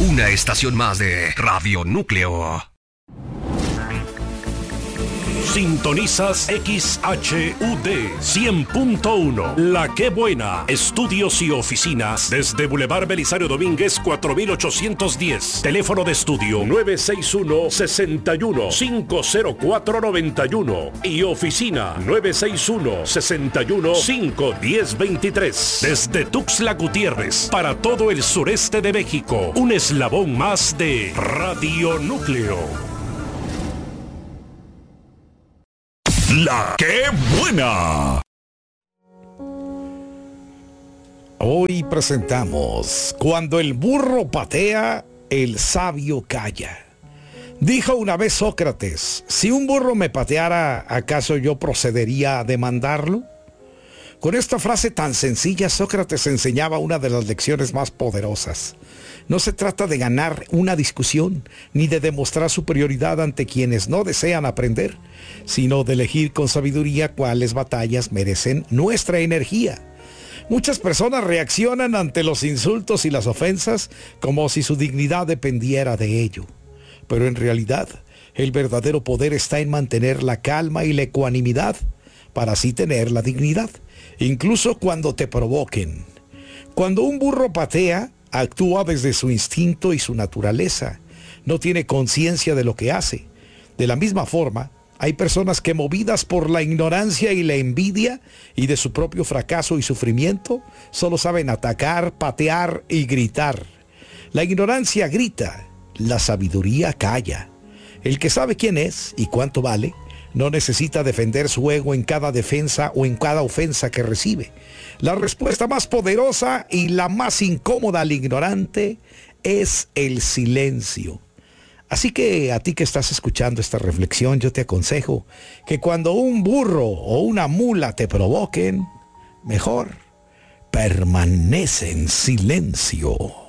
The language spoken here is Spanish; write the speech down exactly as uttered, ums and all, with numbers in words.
Una estación más de Radio Núcleo. Sintonizas X H U D cien punto uno. La Qué Buena. Estudios y oficinas desde Boulevard Belisario Domínguez cuatro mil ochocientos diez. Teléfono de estudio nueve seis uno, seis uno, cinco cero cuatro, nueve uno y oficina nueve seis uno, seis uno, cinco uno cero, dos tres. Desde Tuxtla Gutiérrez para todo el sureste de México. Un eslabón más de Radio Núcleo. La Qué Buena. Hoy presentamos Cuando el burro patea, el sabio calla. Dijo una vez Sócrates, si un burro me pateara, ¿acaso yo procedería a demandarlo? Con esta frase tan sencilla, Sócrates enseñaba una de las lecciones más poderosas. No se trata de ganar una discusión, ni de demostrar superioridad ante quienes no desean aprender, sino de elegir con sabiduría cuáles batallas merecen nuestra energía. Muchas personas reaccionan ante los insultos y las ofensas como si su dignidad dependiera de ello. Pero en realidad, el verdadero poder está en mantener la calma y la ecuanimidad, para así tener la dignidad, incluso cuando te provoquen. Cuando un burro patea, actúa desde su instinto y su naturaleza. No tiene conciencia de lo que hace. De la misma forma, hay personas que, movidas por la ignorancia y la envidia y de su propio fracaso y sufrimiento, solo saben atacar, patear y gritar. La ignorancia grita, la sabiduría calla. El que sabe quién es y cuánto vale, no necesita defender su ego en cada defensa o en cada ofensa que recibe. La respuesta más poderosa y la más incómoda al ignorante es el silencio. Así que a ti que estás escuchando esta reflexión, yo te aconsejo que cuando un burro o una mula te provoquen, mejor permanece en silencio.